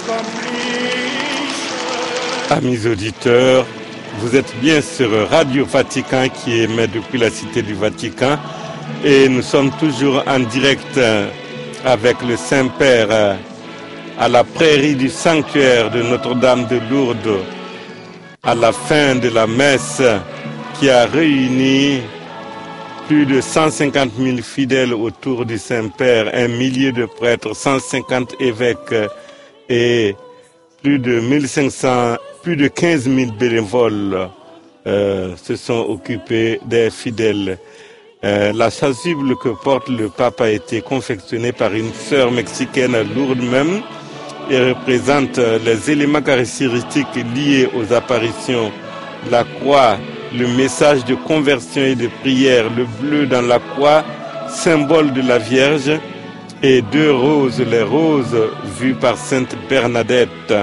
Amis auditeurs, vous êtes bien sur Radio Vatican qui émet depuis la Cité du Vatican et nous sommes toujours en direct avec le Saint-Père à la prairie du sanctuaire de Notre-Dame de Lourdes à la fin de la messe qui a réuni plus de 150 000 fidèles autour du Saint-Père, 1 millier de prêtres, 150 évêques et plus de 15 000 bénévoles se sont occupés des fidèles. La chasuble que porte le pape a été confectionnée par une sœur mexicaine à Lourdes même et représente les éléments caractéristiques liés aux apparitions, la croix, le message de conversion et de prière, le bleu dans la croix, symbole de la Vierge, et 2 roses, les roses vues par Sainte Bernadette.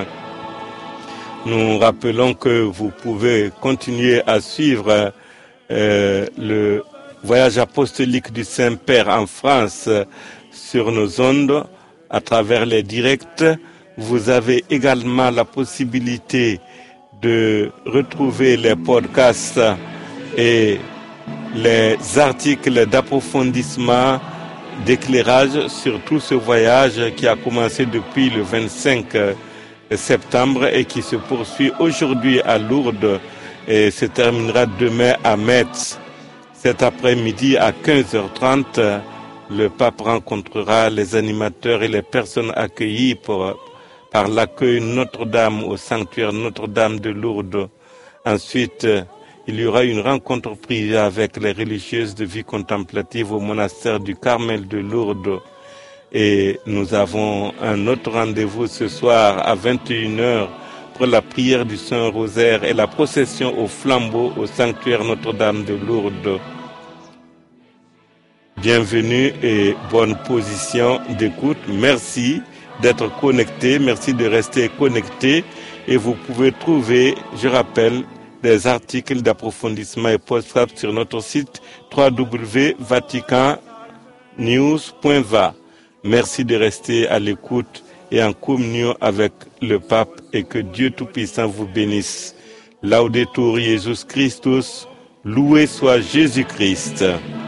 Nous rappelons que vous pouvez continuer à suivre le voyage apostolique du Saint-Père en France sur nos ondes à travers les directs. Vous avez également la possibilité de retrouver les podcasts et les articles d'approfondissement, d'éclairage sur tout ce voyage qui a commencé depuis le 25 septembre et qui se poursuit aujourd'hui à Lourdes et se terminera demain à Metz. Cet après-midi à 15h30, le pape rencontrera les animateurs et les personnes accueillies par l'accueil Notre-Dame au sanctuaire Notre-Dame de Lourdes. Ensuite, il y aura une rencontre privée avec les religieuses de vie contemplative au monastère du Carmel de Lourdes. Et nous avons un autre rendez-vous ce soir à 21h pour la prière du Saint-Rosaire et la procession au flambeau au sanctuaire Notre-Dame de Lourdes. Bienvenue et bonne position d'écoute. Merci d'être connecté, merci de rester connecté. Et vous pouvez trouver, je rappelle, des articles d'approfondissement et podcasts sur notre site www.vaticannews.va. Merci de rester à l'écoute et en communion avec le pape et que Dieu Tout-Puissant vous bénisse. Laudetur Jesus Christus, loué soit Jésus-Christ.